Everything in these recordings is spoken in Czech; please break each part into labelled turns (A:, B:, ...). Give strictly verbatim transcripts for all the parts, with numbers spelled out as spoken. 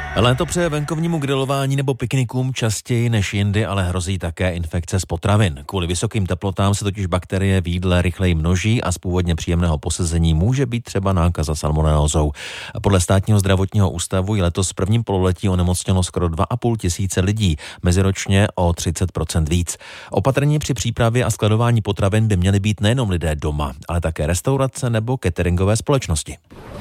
A: Léto přeje venkovnímu grilování nebo piknikům častěji než jindy, ale hrozí také infekce z potravin. Kvůli vysokým teplotám se totiž bakterie v jídle rychleji množí a z původně příjemného posezení může být třeba nákaza salmonelózou. Podle Státního zdravotního ústavu je letos v prvním pololetí onemocnělo skoro dva a půl tisíce lidí, meziročně o třicet procent víc. Opatrní při přípravě a skladování potravin by měly být nejenom lidé doma, ale také restaurace nebo cateringové společnosti.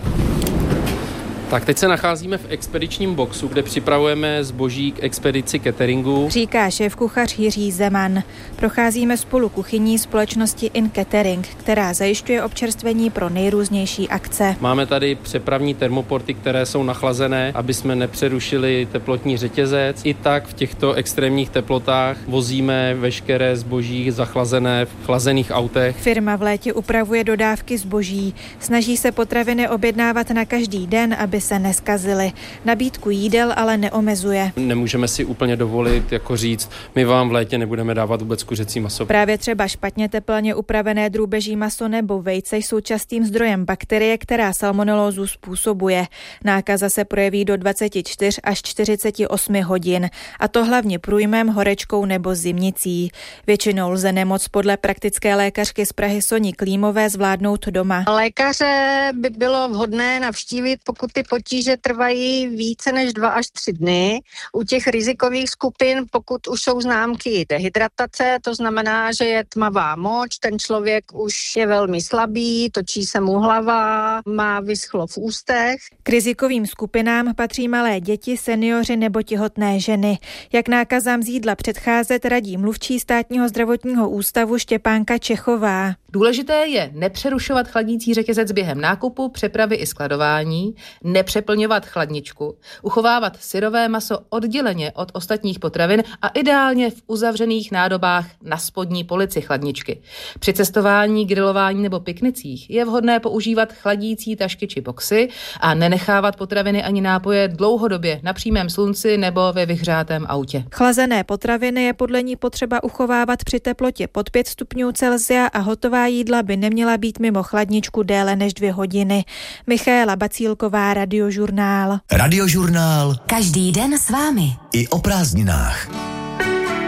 B: Tak teď se nacházíme v expedičním boxu, kde připravujeme zboží k expedici cateringu.
C: Říká šéfkuchař Jiří Zeman. Procházíme spolu kuchyní společnosti In Catering, která zajišťuje občerstvení pro nejrůznější akce.
B: Máme tady přepravní termoporty, které jsou nachlazené, aby jsme nepřerušili teplotní řetězec. I tak v těchto extrémních teplotách vozíme veškeré zboží zachlazené v chlazených autech.
C: Firma v létě upravuje dodávky zboží. Snaží se potraviny objednávat na každý den, aby se neskazily. Nabídku jídel ale neomezuje.
B: Nemůžeme si úplně dovolit jako říct, my vám v létě nebudeme dávat vůbec kuřecí maso.
C: Právě třeba špatně teplně upravené drůbeží maso nebo vejce jsou častým zdrojem bakterie, která salmonelózu způsobuje. Nákaza se projeví do dvacet čtyři až čtyřicet osm hodin, a to hlavně průjmem, horečkou nebo zimnicí. Většinou lze nemoc podle praktické lékařky z Prahy Soni Klímové zvládnout doma.
D: Lékaře by bylo vhodné navštívit, pokud ty potíže trvají více než dva až tři dny. U těch rizikových skupin, pokud už jsou známky dehydratace, to znamená, že je tmavá moč, ten člověk už je velmi slabý, točí se mu hlava, má vyschlo v ústech.
C: K rizikovým skupinám patří malé děti, seniori nebo těhotné ženy. Jak nákazám z jídla předcházet, radí mluvčí Státního zdravotního ústavu Štěpánka Čechová.
E: Důležité je nepřerušovat chladící řetězec během nákupu, přepravy i skladování, nepřeplňovat chladničku, uchovávat syrové maso odděleně od ostatních potravin a ideálně v uzavřených nádobách na spodní polici chladničky. Při cestování, grilování nebo piknicích je vhodné používat chladící tašky či boxy a nenechávat potraviny ani nápoje dlouhodobě na přímém slunci nebo ve vyhřátém autě.
C: Chlazené potraviny je podle ní potřeba uchovávat při teplotě pod pět stupňů Celsia a hotová jídla by neměla být mimo chladničku déle než dvě hodiny. Michaela Bacílková, Radiožurnál.
F: Radiožurnál.
G: Každý den s vámi.
F: I o prázdninách.